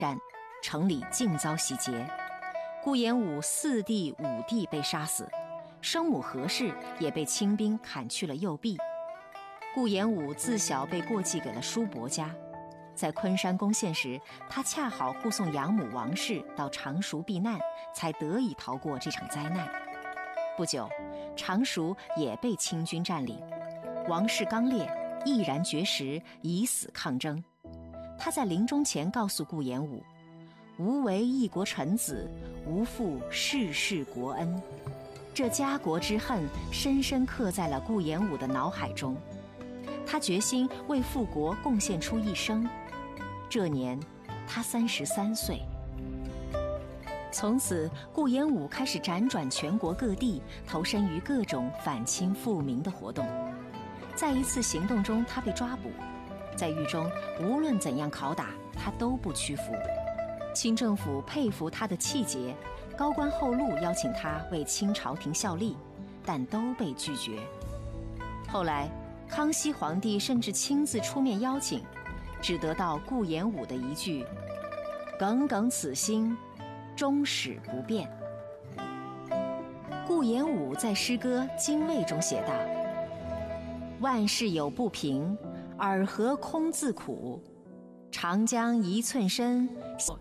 战，城里尽遭洗劫。顾炎武4弟5弟被杀死，生母何氏也被清兵砍去了右臂。顾炎武自小被过继给了叔伯家，在昆山攻陷时，他恰好护送养母王氏到常熟避难，才得以逃过这场灾难。不久，常熟也被清军占领，王氏刚烈，毅然绝食，以死抗争。他在临终前告诉顾炎武：吾为一国臣子，无负世世国恩。这家国之恨深深刻在了顾炎武的脑海中，他决心为复国贡献出一生。这年他33岁。从此，顾炎武开始辗转全国各地，投身于各种反清复明的活动。在一次行动中，他被抓捕，在狱中无论怎样拷打，他都不屈服。清政府佩服他的气节，高官厚禄邀请他为清朝廷效力，但都被拒绝。后来，康熙皇帝甚至亲自出面邀请，只得到顾炎武的一句：耿耿此心，终始不变。顾炎武在诗歌《精卫》中写道：万事有不平，尔何空自苦？长江一寸深。